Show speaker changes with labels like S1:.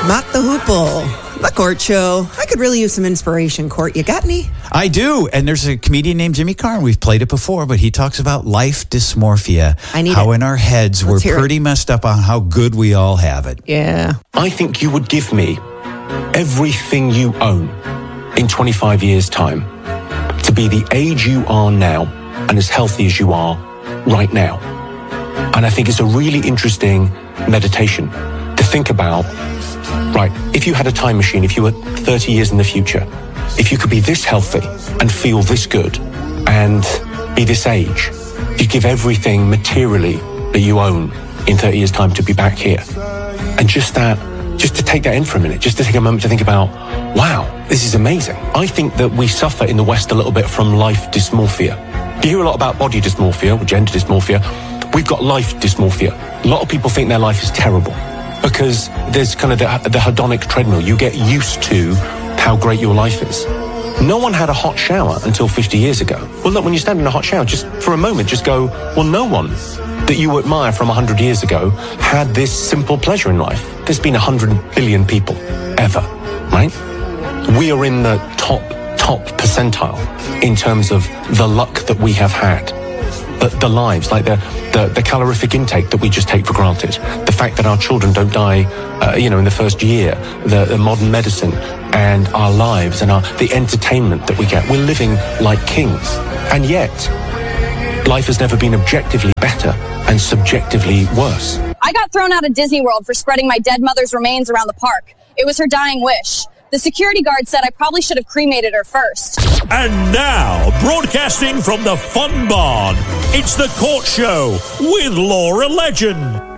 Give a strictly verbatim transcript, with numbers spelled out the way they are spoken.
S1: Mott the Hoople, The Court Show. I could really use some inspiration, Court. You got any?
S2: I do, and there's a comedian named Jimmy Carr. We've played it before, but he talks about life dysmorphia.
S1: I need
S2: How
S1: it.
S2: in our heads
S1: Let's
S2: we're
S1: hear
S2: pretty
S1: it.
S2: messed up on how good we all have it.
S1: Yeah.
S3: I think you would give me everything you own in twenty-five years' time to be the age you are now and as healthy as you are right now. And I think it's a really interesting meditation to think about, right, if you had a time machine, if you were thirty years in the future, if you could be this healthy and feel this good and be this age, you'd give everything materially that you own in thirty years' time to be back here. And just that, just to take that in for a minute, just to take a moment to think about, wow, this is amazing. I think that we suffer in the West a little bit from life dysmorphia. You hear a lot about body dysmorphia, or gender dysmorphia. We've got life dysmorphia. A lot of people think their life is terrible because there's kind of the, the hedonic treadmill. You get used to how great your life is. No one had a hot shower until fifty years ago. Well, look, when you stand in a hot shower, just for a moment, just go, well, no one that you admire from one hundred years ago had this simple pleasure in life. There's been one hundred billion people ever, right? We are in the top, top percentile in terms of the luck that we have had. The, the lives, like the, the, the calorific intake that we just take for granted. The fact that our children don't die, uh, you know, in the first year. The, the modern medicine and our lives and our, the entertainment that we get. We're living like kings. And yet, life has never been objectively better and subjectively worse.
S4: I got thrown out of Disney World for spreading my dead mother's remains around the park. It was her dying wish. The security guard said I probably should have cremated her first.
S5: And now, broadcasting from the Fun Barn, it's The Court Show with Laura Legend.